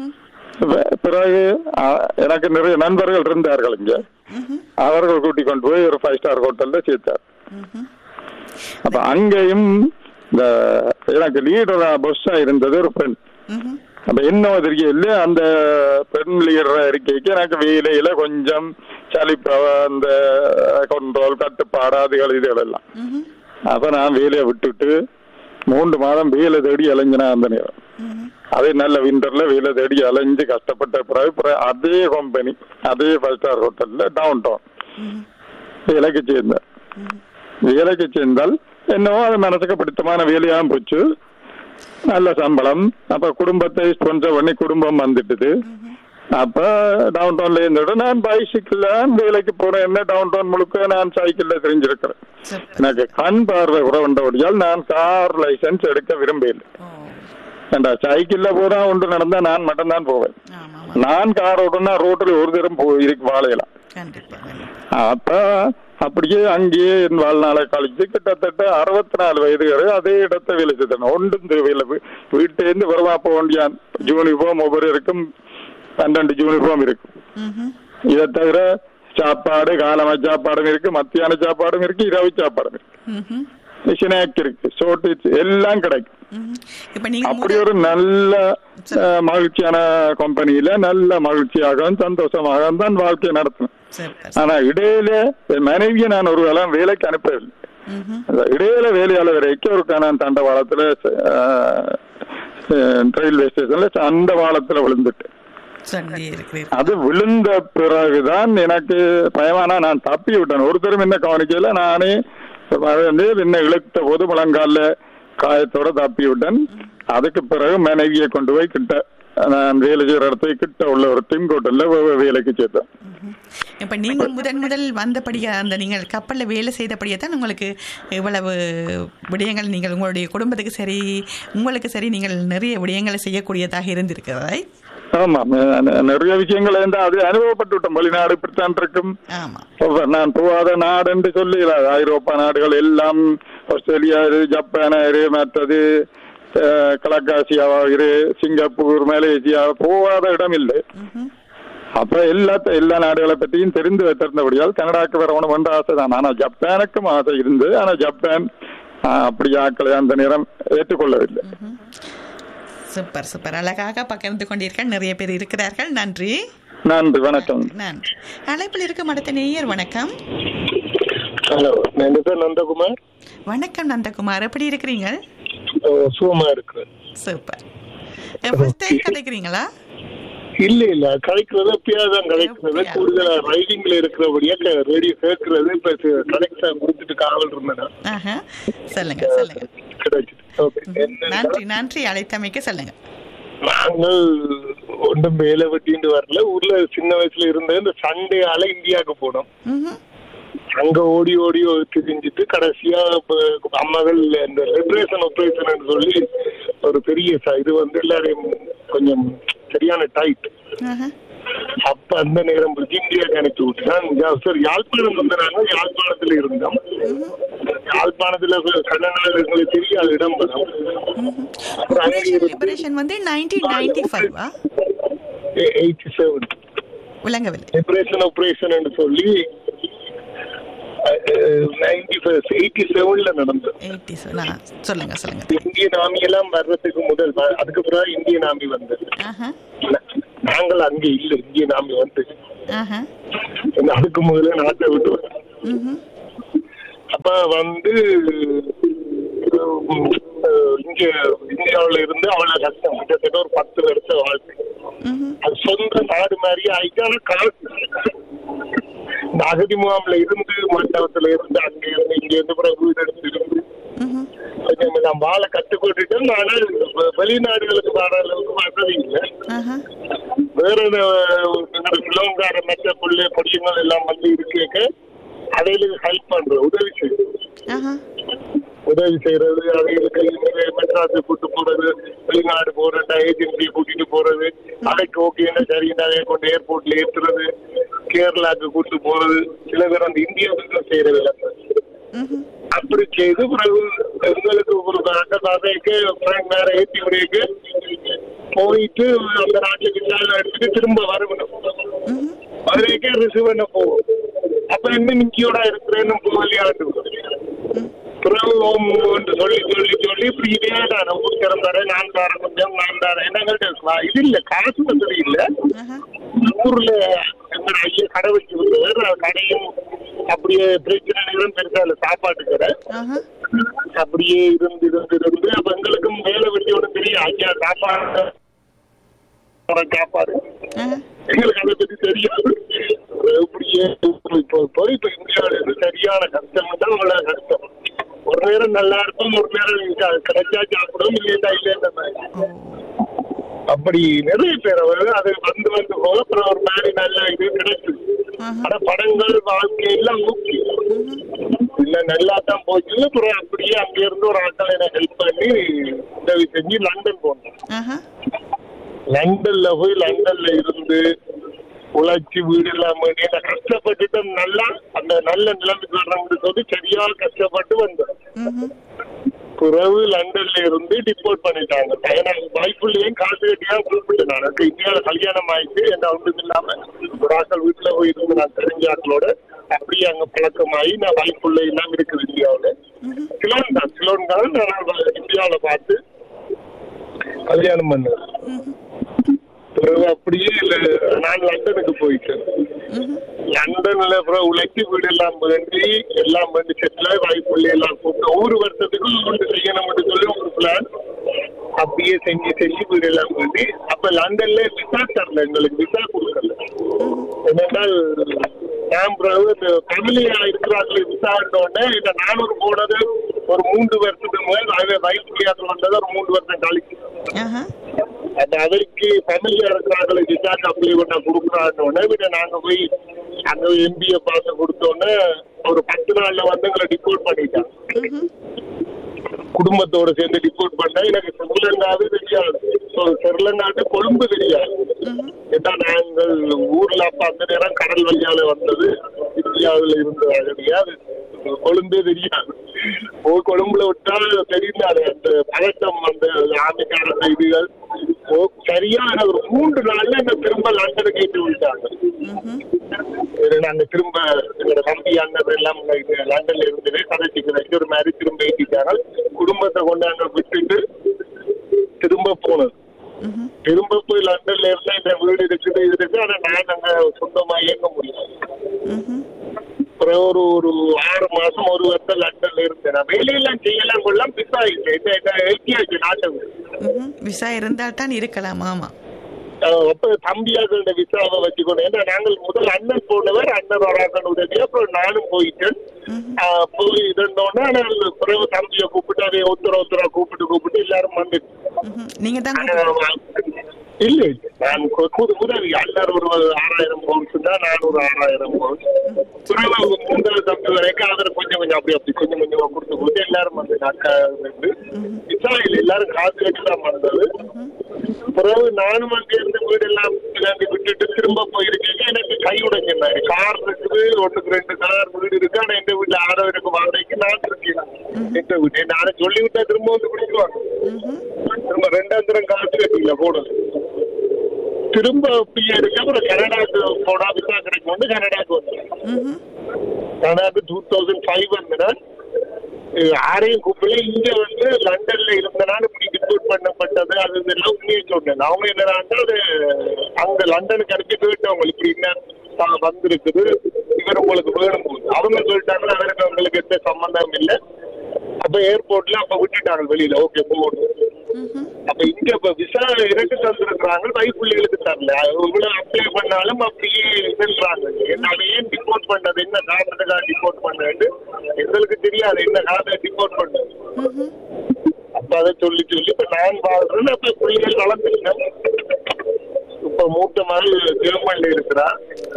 பிறகு எனக்கு நிறைய நண்பர்கள் இருந்தார்கள் இங்க. அவர்கள் கூட்டி கொண்டு போய் ஒரு 5 ஸ்டார் ஹோட்டல்ல சேர்த்தார். அப்ப அங்கேயும் இந்த எனக்கு லீடரா பொஸ்ஸா இருந்தது ஒரு பெண். அப்ப என்ன தெரியும் அந்த பெண் லீடரா இருக்கைக்கு எனக்கு வேலையில கொஞ்சம் சலிப்பு, அந்த கண்ட்ரோல் கட்டுப்பாடு அதுகள் இதுகள் எல்லாம். அப்ப நான் வேலையை விட்டுட்டு 3 மாதம் வேலை தேடி அலைஞ்சினா அந்த நேரம். அதே நல்ல விண்டர்ல வேலை தேடி அலைஞ்சு கஷ்டப்பட்ட பிறகு அதே கம்பெனி அதே 5 ஸ்டார் ஹோட்டல்ல டவுன் டவுன் வேலைக்கு சேர்ந்தார். வேலைக்கு சேர்ந்தால் என்னவோ அது மனசுக்கு பிடித்தமான வேலையாகவும் போச்சு, நல்ல சம்பளம். அப்ப குடும்பத்தை ஸ்பான்சர் பண்ணி குடும்பம் வந்துட்டுது. அப்ப டவுன் டவுன்ல இருந்துட்டு நான் பைசைக்கிள் வேலைக்கு போறேன். என்ன டவுன் டவுன் முழுக்க நான் சைக்கிள்ல தெரிஞ்சிருக்கிறேன். எனக்கு கண் பார்வை குறைவண்டபடியால் நான் கார் லைசன்ஸ் எடுக்க விரும்பல. ஏண்டா சைக்கிள்ல போனா ஒன்று நடந்தா நான் மட்டும் தான் போவேன். நான் கார் ஓட்டுனா ரோட்டில் ஒரு தரம் வாழையலாம். அப்ப அப்படியே அங்கேயே என் வாழ்நாளை கழிச்சு கிட்டத்தட்ட 64 வயது வரை அதே இடத்த வேலை செய்தேன். ஒன்றும் தேவையில்லை. வீட்டிலேருந்து வருவா போக வேண்டியான். யூனிஃபார்ம் ஒவ்வொருவருக்கும் 12 யூனிஃபார்ம் இருக்கு. இதை தவிர சாப்பாடு, காலமா சாப்பாடும் இருக்கு, மத்தியான சாப்பாடும் இருக்கு, இரவு சாப்பாடும் இருக்கு, ஸ்நாக் இருக்கு, சோட்டு எல்லாம் கிடைக்கும். அப்படி ஒரு நல்ல மகிழ்ச்சியான கம்பெனியில நல்ல மகிழ்ச்சியாகவும் சந்தோஷமாக தான் வாழ்க்கை நடத்தணும். ஆனா இடையில மனைவியை நான் ஒரு வேலைக்கு அனுப்பவில்லை. இடையில வேலையாளர் வரைக்கும் ஒரு நான் தண்டவாளத்துல ரயில்வே ஸ்டேஷன்ல அந்த வாளத்துல விழுந்துட்டேன். அது விழுந்த பிறகுதான் எனக்கு பயமானா நான் தப்பி விட்டேன். ஒருத்தரும் என்ன கவனிக்கல. நானே என்ன இழுத்த போது முழங்கால காயத்தோட தப்பி விட்டேன். அதுக்கு பிறகு மனைவியை கொண்டு போய் கிட்ட நான் வேலை செய்யற இடத்துக்கு கிட்ட உள்ள ஒரு டீம் ஹோட்டல்ல வேலைக்கு சேர்த்தேன். இப்ப நீங்க முதல் வந்தபடியா அந்த நீங்கள் கப்பல்ல வேலை செய்தபடியே தான் உங்களுக்கு இவ்வளவு விடயங்கள் நீங்கள் உங்களுடைய குடும்பத்துக்கு சரி உங்களுக்கு சரி நீங்கள் நிறைய விடயங்களை செய்யக்கூடியதாக இருந்திருக்கிறதா? ஆமா, நிறைய விஷயங்கள் அது அனுபவப்பட்டு விட்டோம். வெளிநாடு இப்படித்தான் இருக்கும். நான் போகாத நாடு என்று சொல்லி ஐரோப்பா நாடுகள் எல்லாம், ஆஸ்திரேலியா, ஜப்பான், மற்றது கிழக்காசியாவா, சிங்கப்பூர், மலேசியா, போகாத இடம் இல்லை. அப்ப எல்லா நாடுகளை பற்றியும் தெரிந்து வைத்திருந்தபடியால் கனடாக்கு வரணும் என்ற ஆசை தான். ஆனா ஜப்பானுக்கும் ஆசை இருந்து, ஆனா ஜப்பான் அப்படி ஆக்களை அந்த நேரம் ஏற்றுக்கொள்ளவில்லை. சூப்பர் சூப்பர், அழகாக பகிர்ந்து கொண்டீர்கள். நிறைய பேர் இருக்கிறார்கள். நன்றி நன்றி, வணக்கம். நன்றி. அழைப்பில் இருக்கும் அடுத்த நேயர். வணக்கம். ஹலோ, என் பேர் நந்தகுமார். வணக்கம் நந்தகுமார், எப்படி இருக்கிறீங்க? சுகமா இருக்கிறேன். சூப்பர். First time கதைக்கிறீங்களா? இல்ல கலைக்கிறது எப்பயாதான் கலைக்கிறது. கூடுதலா ரைடிங்ல இருக்கிறபடியா ரேடியோ கேட்கறது. இப்ப கனெக்ஷன் கொடுத்துட்டு காவல் இருந்தேன். சொல்லுங்க சொல்லுங்க. நன்றி நன்றி, அழைத்தமைக்கு சொல்லுங்க. நாங்கள் ஒன்றும் வேலை வெட்டிட்டு வரல. ஊர்ல சின்ன வயசுல இருந்த இந்த சண்டேயால இந்தியாவுக்கு போனோம். அங்க ஓடி திரிஞ்சிட்டு கடைசியா அம்மாக்கள் இந்த லிபரேஷன் ஆபரேஷன் சொல்லி ஒரு பெரிய இது எல்லாரையும் கொஞ்சம் சரியான டைட். அப்ப அந்த நேரம் இந்தியாவுக்கு அனுப்பி விட்டுதான். சார் யாழ்ப்பாணம் வந்தாங்க. யாழ்ப்பாணத்துல இருந்தோம். யாழ்ப்பாணத்துல கண்ணங்களுக்கு தெரியாத இடம் வரும். லிபரேஷன் ஆபரேஷன் சொல்லி 87ல நடந்தது. இந்தியன் ஆர்மி எல்லாம் வர்றதுக்கு முதல், அதுக்கு பிறகு இந்தியன் ஆர்மி வந்தது. நாங்கள் அங்க இல்ல, இந்தியன் ஆர்மி வந்து அதுக்கு முதல்ல நாட்டை விட்டு வந்தோம். அப்ப இங்க இந்தியாவில இருந்து அவ்வளவு கஷ்டம். கிட்டத்தட்ட ஒரு 10 வருஷம் வாழ்க்கை. அது சொந்த நாடு மாதிரி ஆயிட்டான காசு. இந்த அகதி முகாம்ல இருந்து, மண்டபத்துல இருந்து, அங்க இருந்து இங்க இருந்து பிறகு வீடு எடுத்து இருந்து கொஞ்சம் வாழ கட்டுக்கொண்டுட்டோம். ஆனால் வெளிநாடுகளுக்கு வர அளவுக்கு வசதி இல்லை. வேற லோங்கார மற்ற பொடியங்கள் எல்லாம் இருக்க அதைகளுக்கு ஹெல்ப் பண்ற, உதவி செய்யறது, அதைகளுக்கு மெட்ராஸை கூட்டு போறது, வெளிநாடு போற ஏஜென்சியை கூட்டிட்டு போறது, அதைக்கு ஓகேன்னா சரி அதைய கொண்டு ஏர்போர்ட்ல ஏற்றுறது, கேரளாக்கு கூட்டு போறது, சில பேர் அந்த இந்தியா பிசினஸ் செய்யறது அப்படி செய்து பிறகு எங்களுக்கு ஒரு அக்கசாதைக்கு வேற ஏற்றி விடைக்கு போயிட்டு அந்த நாட்டுக்கு எடுத்துட்டு திரும்ப வரணும். அதுக்கே ரிசீவ் பண்ண போவோம். அப்ப என்ன நிக்கியோட இருக்கிறேன்னு விளையாட்டு பிறகு சொல்லி சொல்லி சொல்லி இப்படி இதே நான் ஊர்க்கரம் தரேன், நான் தரேன், கொஞ்சம் நான் தரேன். என்னங்கள்ட்ட இது இல்ல, காசு வசதி இல்ல. ஊர்ல எங்க ஐயா கடை வச்சு விடுவார். கடையும் அப்படியே பிரச்சனை நேரம் பெருசா இல்ல, சாப்பாட்டு கடை. அப்படியே இருந்து இருந்து இருந்து அப்ப எங்களுக்கும் வேலை வெட்டியோட தெரியும். ஐயா சாப்பாடு எங்களுக்கு அதை பத்தி தெரியாது. இப்படியே இப்ப இந்தியாவில சரியான கஷ்டம் தான் அவ்வளவு கஷ்டம். ஒரு நேரம் நல்லா இருக்கும், ஒரு நேரம் கிடைச்சா சாப்பிடும், இல்லையா இல்லையா மாதிரி. அப்படி நிறைய பேர் அது வந்து போக அப்புறம் ஒரு மாதிரி நல்ல இது கிடைக்குது. ஆனா படங்கள் வாழ்க்கையெல்லாம் முக்கியம் இல்ல, நல்லா தான் போச்சு. அப்புறம் அப்படியே அங்க இருந்து ஒரு ஆட்கள் எனக்கு ஹெல்ப் பண்ணி உதவி செஞ்சு லண்டன் போனோம். லண்டன்ல போய் லண்டன்ல இருந்து உழைச்சி வீடு இல்லாம கஷ்டப்பட்டுட்டு நல்லா அந்த நல்ல நிலைமைக்கு வர்றவங்க சொல்லி சரியா கஷ்டப்பட்டு வந்தோம். பிறகு லண்டன்ல இருந்து டிப்போர்ட் பண்ணிட்டாங்க. வாய்ப்புள்ளையும் காசு கட்டியா கூப்பிட்டு நான் இந்தியாவில கல்யாணம் ஆயிட்டு என்ன ஒன்றும் இல்லாம ஒரு ஆக்கள் வீட்டுல போய் இருந்து நான் தெரிஞ்ச ஆக்களோட அப்படியே அங்க பழக்கமாயி நான் வாய்ப்புள்ள எல்லாம் இருக்குது இந்தியாவில. சிலோன் தான் நான் இந்தியாவில பார்த்து கல்யாணம் பண்ணது. பிறகு அப்படியே நான் லண்டனுக்கு போயிட்டேன். லண்டன்ல அப்புறம் உழைச்சி வீடு எல்லாம் வேண்டி செட்டில் வாய்ப்புள்ள எல்லாம் கூப்பிட்டு ஒவ்வொரு வருஷத்துக்கு ஒன்று செய்யணும்னு சொல்லி ஒரு பிளான் அப்படியே செஞ்சு வீடு எல்லாம் வேண்டி. அப்ப லண்டன்ல விசா தரல, எங்களுக்கு விசா கொடுக்கல. என்னென்னால் நான் ஃபேமிலியா இருக்கிறாங்களே விசாரிட்டோடனே இந்த 400 போனது ஒரு 3 வருஷத்துக்கு முதல் வயசுக்கு வந்தது ஒரு 3 வருஷம் கழிச்சு. அந்த அதற்கு ஃபேமிலியா இருக்கிறாங்களே விசாக்கு அப்ளை பண்ண கொடுக்குறான்னொடனே நாங்க போய் அங்க எம்பிஏ பார்த்து கொடுத்தோன்னே ஒரு 10 நாள்ல வந்து எங்களை டிபோர்ட் பண்ணிட்டாங்க. குடும்பத்தோட சேர்ந்து டிபோர்ட் பண்ண. எனக்கு ஸ்ரீலங்காவே தெரியாது, ஸ்ரீலங்காட்டு கொழும்பு தெரியாது. ஏன்னா நாங்கள் ஊர்ல அப்ப அந்த நேரம் கடல் வழியால வந்தது, இந்தியாவில இருந்தது தெரியாது, கொழும்பே தெரியாது. கொழும்புல விட்டா தெரிந்தாரு அந்த பதட்டம், அந்த ஆமைக்கான இதுகள். சரியா ஒரு 3 நாள்ல என்ன திரும்ப லண்டனுக்கு ஏற்றி விட்டாங்க. நாங்க திரும்ப எங்களோட தம்பி அண்ணன் எல்லாம் லண்டன்ல இருந்தது கதைச்சிக்கு ஒரு மாதிரி திரும்ப ஏற்றிட்டாங்க. குடும்பத்தை கொண்டு அங்க விட்டுட்டு திரும்ப போனது. திரும்ப போய் லண்டன்ல இருந்தா இந்த வீடு இருக்குது இது இருக்கு, ஆனா நான் அங்க சொந்தமா இயங்க முடியும். அப்புறம் ஒரு 6 மாசம் 1 வருஷம் லண்டன்ல இருந்தேன். நான் வேலையெல்லாம் செய்யலாம் கொள்ளலாம், விசா எழுதியாச்சு நாட்டுக்கு. விசா இருந்தால் தான் இருக்கலாம். ஆமா, அப்ப தம்பியாக விசாவை வச்சுக்கணும். ஏன்னா நாங்கள் முதல் அண்ணன் போனவர், அண்ணன் வராங்கன்னு உதவி. அப்புறம் நானும் போயிட்டேன். போய் இருந்தோன்னா பிறகு தம்பியை கூப்பிட்டு அதை ஒருத்தரா கூப்பிட்டு எல்லாரும் வந்துட்டு நீங்க தான் இல்ல நான் உதவி எல்லாரும் ஒரு 6000 பவுன்ஸ் தான், நான் ஒரு 6000 பவுன்ஸ். பிறகு 3வது தம்பி வரைக்கும் அதில் கொஞ்சம் அப்படி கொஞ்சம் கொஞ்சமா கொடுத்து எல்லாரும் வந்து அக்கா இஸ்ராயல் எல்லாரும் காசு வச்சுதான் வந்தது. பிறகு நானும் அங்க இருந்து வீடு எல்லாம் விட்டுட்டு திரும்ப போயிருக்கேன். எனக்கு கை உடைஞ்சிருந்தாரு. கார் இருக்குது, 1க்கு 2 கார் வீடு இருக்கு. ஆனா எந்த வீட்டுல 6000 வாடகைக்கு நான் இருக்கேன். எந்த வீட்டு நானும் சொல்லிவிட்டா திரும்ப வந்து பிடிக்குவாங்க. திரும்ப 2ஆம் தரம் காசு கட்டில போடுது. திரும்ப அப்படியே இருக்கு. அப்புறம் கனடாக்கு போனா விசா கிடைக்கும். கனடாக்கு வந்து கனடாக்கு 2005 வந்தேன். யாரையும் கூப்பிடல. இங்க வந்து லண்டன்ல இருந்தனால இப்படி டிபோர்ட் பண்ணப்பட்டது அது இதெல்லாம் உண்மையை சொன்னேன். அவங்க என்னன்னா அது அங்க லண்டனுக்கு அனுப்பி கேட்டவங்க இப்படி என்ன வந்திருக்குது, இவர் உங்களுக்கு வேணும். அவங்க சொல்லிட்டாங்கன்னா அவருக்கு அவங்களுக்கு எந்த சம்பந்தம் இல்லை. அப்ப ஏர்போர்ட்ல அப்ப விட்டுட்டாங்க வெளியில. ஓகே போகணும். அப்ப இங்க இப்ப விசா இறக்கு தந்துருக்குறாங்க, கைப்புள்ளிகளுக்கு தரல. இவ்வளவு அப்ளை பண்ணாலும் அப்படியே செல்றாங்க. என்ன ஏன் டிபோர்ட் பண்ணது, என்ன காரணத்துக்காக டிபோர்ட் பண்ணது எங்களுக்கு தெரியாது, என்ன காரணத்தை டிபோர்ட் பண்ணது. அப்ப அதை சொல்லி இப்ப நான் வாழ்றேன். அப்ப பிள்ளைகள் வளர்ந்துருக்கேன். இப்ப மூத்த மகள் ஜெர்மன்ல இருக்கிறா.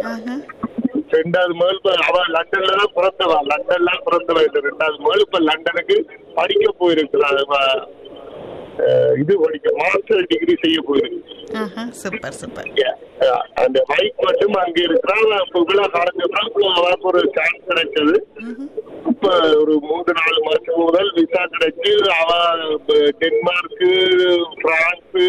2வது மகள் அவ லண்டன்ல தான் பிறந்தவா. லண்டன்ல பிறந்தவா. 2வது மகள் இப்ப லண்டனுக்கு படிக்க போயிருக்கிறா. இது படிக்க மாஸ்டர் டிகிரி செய்ய போயிருக்கு. அந்த வைஃப் மட்டும் அங்க இருக்கிறா. விழா காலத்துக்கு அவருக்கு ஒரு சான்ஸ் கிடைச்சது. இப்ப ஒரு 3-4 மாசம் முதல் விசா கிடைச்சு அவ டென்மார்க்கு, பிரான்ஸ்,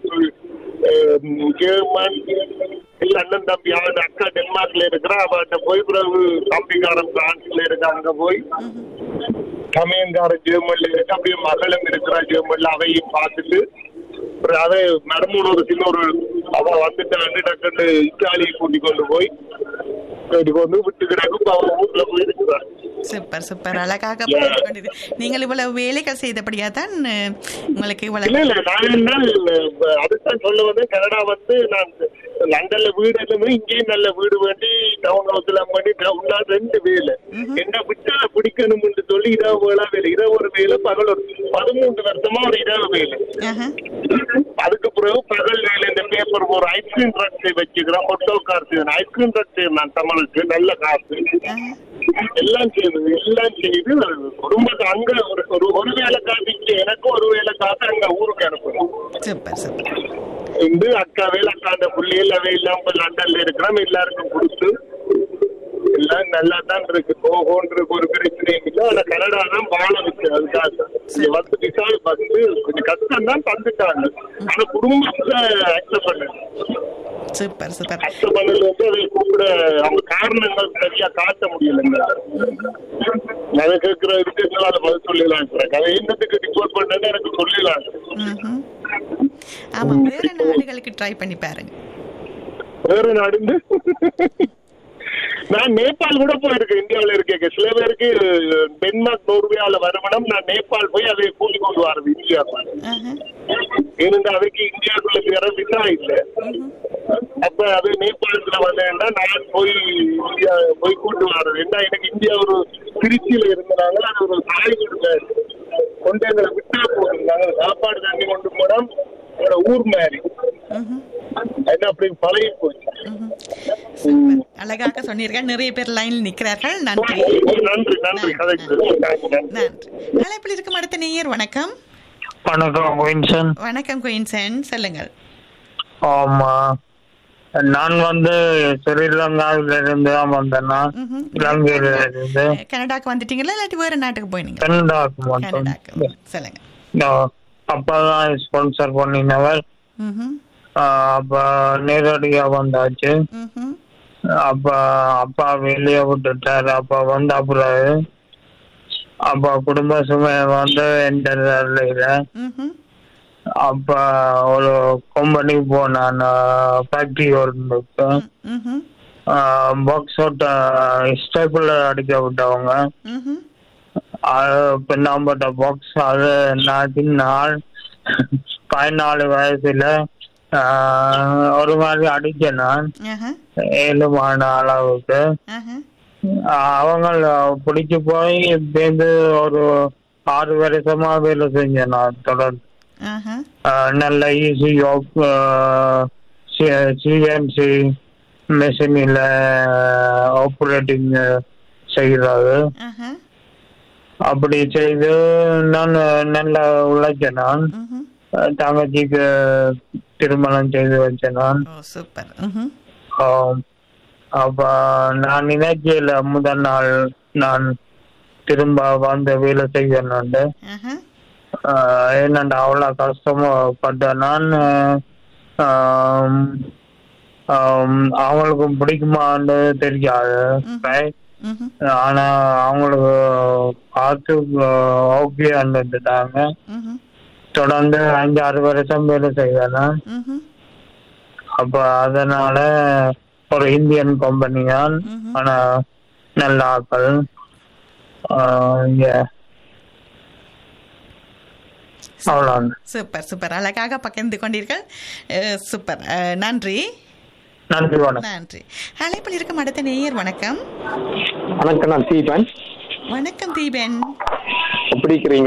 ஜெர்மன் இல்ல அண்ணன் தம்பி அவன் அக்கா டென்மார்க்ல இருக்கிறா. அவட்ட போய் பிறகு தம்பிக்காரன் பிரான்ஸ்ல இருக்க அங்க போய் சமயங்காரன் ஜெர்மன்ல இருக்கு. அப்படியே மகளும் இருக்கிறா ஜெர்மன்ல. அவையும் பார்த்துட்டு அதை மறுமூணு ஒரு சின்ன ஒரு அவ வந்துட்டு டக்குன்னு இத்தாலியை கூட்டி கொண்டு போய் வந்து விட்டுக்கிறாங்க. அவ வீட்டுல போய் இருக்கிறாங்க. சூப்பர் அழகாக நீங்கள் இவ்வளவு வேலைகள் செய்தபடியா தான் உங்களுக்கு அதுதான் சொல்ல வந்து கனடா வந்து நான் லண்டன்ல வீடு எல்லாமே இங்கேயும் நல்ல வீடு வேண்டி டவுன் ஹவுஸ்ல பண்ணி உள்ள 2 வேலை என்ன விட்டா பிடிக்கணும்னு சொல்லி இரவு வேலை ஒரு வேலை பகல் ஒரு 13 வருஷமா ஒரு இரவு வேலை. அதுக்கு பிறகு பகல் வேலை இந்த பேப்பர் ஒரு ஐஸ்கிரீம் ட்ரக் வச்சுக்கிறேன். ஹோட்டோ காசு ஐஸ்கிரீம் ட்ரக் நான் தமிழுக்கு நல்ல காசு எல்லாம் செய்து குடும்பத்தை அங்க ஒரு வேலை காசு எனக்கு ஒரு வேலை காசு அங்க ஊருக்கு அனுப்பணும். அக்கா வேலை அக்காண்ட புள்ளிகள் அவை இல்லாம லண்டன்ல இருக்கிறோம். எல்லாருக்கும் கொடுத்து எல்லாம் நல்லா தான் இருக்கு. போகோன்றது ஒரு பிரச்சனையும் இல்லை. ஆனா கனடா தான் வாழ வச்சு அதுக்காக வந்து விசா வந்து கொஞ்சம் கஷ்டம் தான் தந்துட்டாங்க. ஆனா குடும்பத்தை அக்செப்ட் பண்ணு அக்செப்ட் பண்ணது வந்து அதை கூப்பிட அவங்க காரணங்கள் சரியா காட்ட முடியல. அதை கேட்கறதுக்கு எங்களால பதில் சொல்லலாம். அதை என்னத்துக்கு ரிப்போர்ட் பண்ணேன்னு எனக்கு சொல்லலாம். ஆமா, வேற நாடுகளுக்கு ட்ரை பண்ணி பாருங்க. வேற நாடு நான் நேபாள் கூட போயிருக்கேன். இந்தியாவில இருக்க சில பேருக்கு டென்மார்க் நோர்வேயால வருமானம், நான் நேபாள் போய் அதை கூட்டி கொண்டு வரது இந்தியாவுக்கு. ஏனென்றா அதுக்கு இந்தியாவுக்குள்ள வேற விசா இல்லை. அப்ப அது நேபாளத்துல வந்தேன்னா நான் போய் இந்தியா போய் கூட்டு வர்றது. ஏன்னா எனக்கு இந்தியா ஒரு திருச்சியில இருந்தனால அது ஒரு தாய் வீடு கொண்டு எங்களை விட்டா போயிருந்தாங்க. சாப்பாடு தண்ணி கொண்டு போனா என்னோட ஊர் மாதிரி அப்படி பழகி போச்சு. அழகாக சொன்னீர்கள். நிறைய பேர் லைனில் நிற்கிறார்கள். நன்றி நன்றி நன்றி. நன்றி. அழைப்பில் இருக்கும் அடுத்த நேயர். வணக்கம். வணக்கம் குயின்சன். வணக்கம் குயின்சன், சொல்லுங்கள். ஆமா, நான் ஸ்ரீலங்காவில இருந்து தான் வந்தேன்னா, இலங்கையில இருந்து. கனடாக்கு வந்துட்டீங்களா இல்லாட்டி வேற நாட்டுக்கு போயினீங்க? கனடாக்கு. சொல்லுங்க. அப்பதான் ஸ்பான்சர் பண்ணினவர். அப்ப நேரடியா வந்தாச்சு. அப்ப அப்பா வெளியே விட்டுட்டாரு. அப்ப வந்த அப்புறம் அப்ப குடும்ப சுமை என்ட. அப்ப ஒரு கம்பெனிக்கு போனான், factory work. Box out stable அடிக்க விட்டவங்க. பின்னாம்பட்ட பாக்ஸ் அது நான் சின்ன 14 வயசுல ஒரு மாதிரி அடிச்சேன் நான் 7 மாத அளவுக்கு. அவங்க பிடிச்சு போய் சேர்ந்து ஒரு 6 வருஷமா வேலை செஞ்சேன் நான் தொடர்ந்து. நல்ல ஈஸி சிஎன்சி மெஷினில் ஆப்ரேட்டிங் செய்கிறது. அப்படி செய்து நான் நல்ல உழைச்சேன். நான் தங்கச்சிக்கு திருமணம் செய்து வச்சேன் நான். அப்ப நான் நினைக்கல முதல் நாள் நான் திரும்ப வந்து வேலை செய்வேன். என்னண்டா அவ்வளவு கஷ்டப்பட்ட நான். அவங்களுக்கும் பிடிக்குமான்னு தெரியாது. ஆனா அவங்களுக்கு பார்த்து ஓகே வந்துட்டாங்க. தொடர்ந்து 5-6 வருஷம் வேலை செய்வேன். அப்ப அதனால ஒரு இந்தியன் கம்பெனி தான். ஆனா நல்ல ஆக்கள். சூப்பர் சூப்பர், அழகாக பகிர்ந்து கொண்டீர்கள். சூப்பர், நன்றி நன்றி. நன்றி. அழைப்பில் இருக்கும் அடுத்த நேயர். வணக்கம். வணக்கம், நான் தீபன். வணக்கம் தீபன், எப்படி இருக்கிறீங்க?